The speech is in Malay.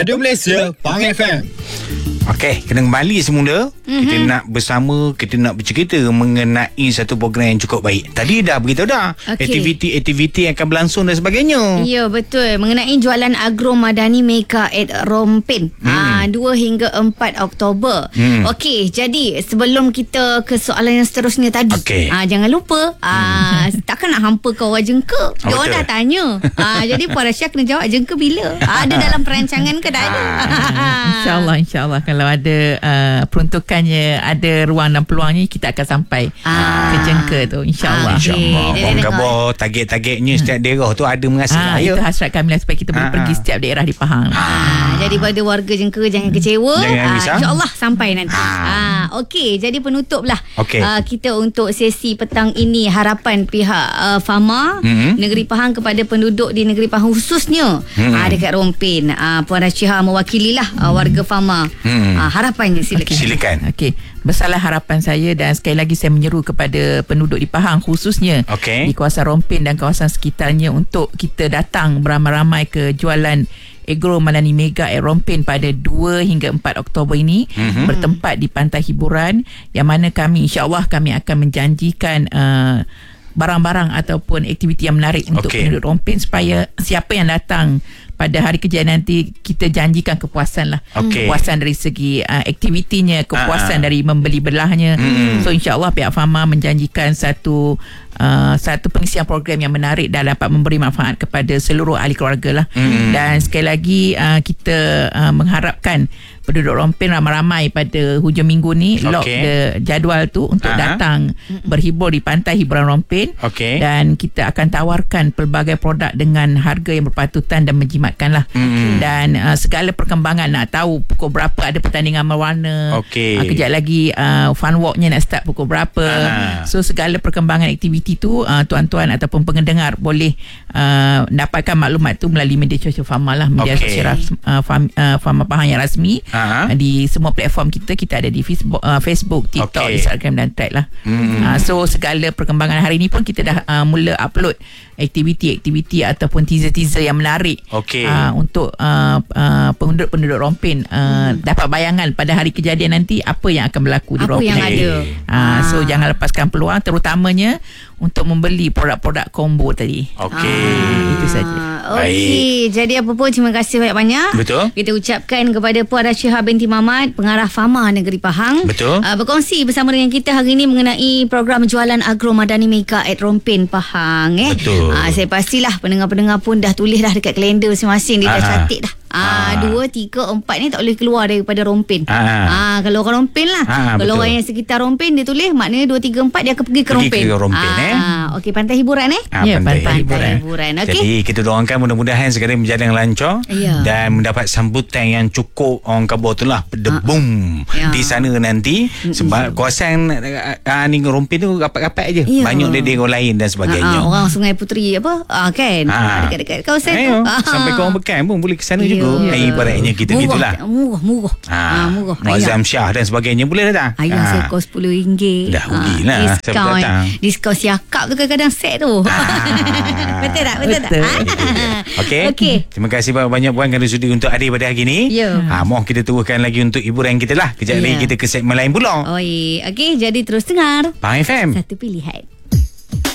Radio Malaysia, Pang FM. Okey, kena kembali semula. Kita nak bersama, kita nak bercerita mengenai satu program yang cukup baik. Tadi dah beritahu dah. Aktiviti-aktiviti yang akan berlangsung dan sebagainya. Ya, betul. Mengenai jualan Agro Madani Mega at Rompin. 2 hingga 4 Oktober. Okey, jadi sebelum kita ke soalan yang seterusnya tadi. Jangan lupa, takkan nak hampa ke orang jengka. Dia orang dah tanya. Jadi Puan Rasha kena jawab jengka bila? Ada dalam perancangan ke tak ada? InsyaAllah kalau ada peruntukannya, ada ruang dan peluangnya, kita akan sampai ke jengka tu, InsyaAllah. Orang khabar target-targetnya setiap daerah tu ada mengasih itu hasrat kami lah, supaya kita boleh pergi setiap daerah di Pahang. Jadi pada warga jengka jangan kecewa. InsyaAllah sampai nanti. Okey, jadi penutup lah kita untuk sesi petang ini. Harapan pihak Fama Negeri Pahang kepada penduduk di Negeri Pahang khususnya dekat Rompin, Puan Rasha mewakililah warga Fama. Harapannya silakan. Okey, besarlah harapan saya, dan sekali lagi saya menyeru kepada penduduk di Pahang khususnya di kawasan Rompin dan kawasan sekitarnya untuk kita datang beramai-ramai ke jualan Agro Madani Mega at Rompin pada 2 hingga 4 Oktober ini, bertempat di Pantai Hiburan, yang mana kami insya-Allah kami akan menjanjikan barang-barang ataupun aktiviti yang menarik untuk penduduk Rompin, supaya siapa yang datang pada hari kerja nanti, kita janjikan kepuasan lah. Kepuasan dari segi aktivitinya, kepuasan dari membeli belahnya. So insyaAllah pihak Fama menjanjikan satu pengisian program yang menarik dan dapat memberi manfaat kepada seluruh ahli keluarga lah. Dan sekali lagi kita mengharapkan penduduk Rompin ramai-ramai pada hujung minggu ni lock jadual tu untuk datang berhibur di Pantai Hiburan Rompin. Dan kita akan tawarkan pelbagai produk dengan harga yang berpatutan dan menjimatkan lah. Dan segala perkembangan, nak tahu pukul berapa ada pertandingan berwarna, kejap lagi fun walknya nak start pukul berapa. So segala perkembangan aktiviti tu tuan-tuan ataupun pendengar boleh dapatkan maklumat tu melalui media sosial Fama lah, media sosial Fama Pahang yang rasmi. Di semua platform kita ada di Facebook, TikTok, Instagram dan Thread lah. So segala perkembangan hari ni pun kita dah mula upload aktiviti-aktiviti ataupun teaser-teaser yang menarik untuk penduduk-penduduk Rompin dapat bayangan pada hari kejadian nanti apa yang akan berlaku di Rompin. Apa yang ada. So jangan lepaskan peluang, terutamanya untuk membeli produk-produk combo tadi. Itu saja. Jadi apa pun, terima kasih banyak-banyak. Betul. Kita ucapkan kepada Puan Rasha binti Mamat, Pengarah Fama Negeri Pahang. Betul. Berkongsi bersama dengan kita hari ini mengenai program jualan Agro Madani Mega at Rompin Pahang. Betul. Saya pastilah pendengar-pendengar pun dah tulis dah dekat kalender masing-masing. Dia dah catat dah. 2, 3, 4 ni tak boleh keluar daripada Rompin. Kalau orang Rompin lah. Kalau orang yang sekitar Rompin dia tulis, maknanya 2, 3, 4 dia akan pergi ke Rompin. Okey, Pantai Hiburan Pantai Hiburan. Jadi kita doakan mudah-mudahan segala berjalan lancar dan mendapat sambutan yang cukup, orang khabar tu lah berdebum di sana nanti. Sebab kawasan ni Rompin tu rapat-rapat je. Banyak daerah lain dan sebagainya. Orang Sungai Puteri kan. Dekat-dekat kawasan tu. Sampai ke orang Bekan pun boleh ke sana juga. Ibaratnya kita murah, gitulah. Murah. Muazzam Syah dan sebagainya boleh datang. Ayam saya kos RM10. Dah rugilah. Diskaun siakap tu kadang-kadang set tu. Betul tak? Okey. Terima kasih banyak puan kerana sudi untuk hadir pada hari ini. Mohon kita teruskan lagi untuk hiburan kita lah. Kejap lagi kita ke segmen lain pula. Okey, jadi terus dengar Pahang FM, satu pilihan.